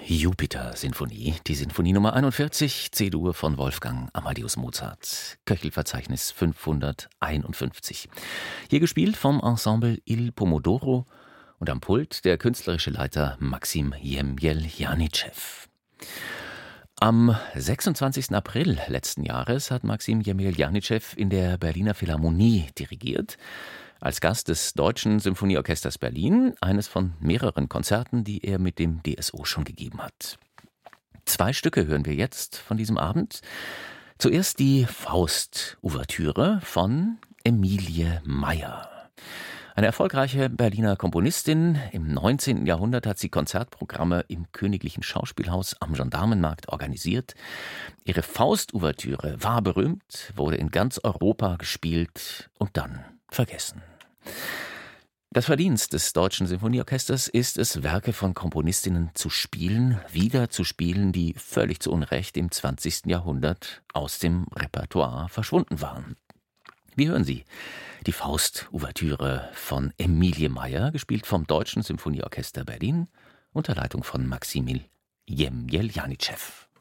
Jupiter-Sinfonie, die Sinfonie Nummer 41, C-Dur von Wolfgang Amadeus Mozart, Köchelverzeichnis 551. Hier gespielt vom Ensemble Il Pomodoro und am Pult der künstlerische Leiter Maxim Jemjeljanitschew. Am 26. April letzten Jahres hat Maxim Jemjeljanitschew in der Berliner Philharmonie dirigiert, als Gast des Deutschen Symphonieorchesters Berlin, eines von mehreren Konzerten, die er mit dem DSO schon gegeben hat. 2 Stücke hören wir jetzt von diesem Abend. Zuerst die Faust-Ouvertüre von Emilie Meyer. Eine erfolgreiche Berliner Komponistin. Im 19. Jahrhundert hat sie Konzertprogramme im Königlichen Schauspielhaus am Gendarmenmarkt organisiert. Ihre Faust-Ouvertüre war berühmt, wurde in ganz Europa gespielt und dann vergessen. Das Verdienst des Deutschen Sinfonieorchesters ist es, Werke von Komponistinnen zu spielen, wieder zu spielen, die völlig zu Unrecht im 20. Jahrhundert aus dem Repertoire verschwunden waren. Wir hören sie. Die Faust-Ouvertüre von Emilie Meyer, gespielt vom Deutschen Symphonieorchester Berlin, unter Leitung von Maxim Jemjeljanitschew.